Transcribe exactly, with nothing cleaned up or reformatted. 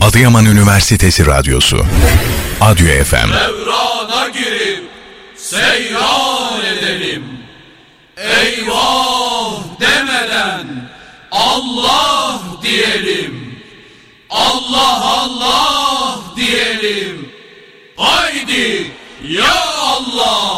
Adıyaman Üniversitesi Radyosu Adyo F M. Devrana girip seyran edelim, eyvah demeden Allah diyelim, Allah Allah diyelim, haydi ya Allah.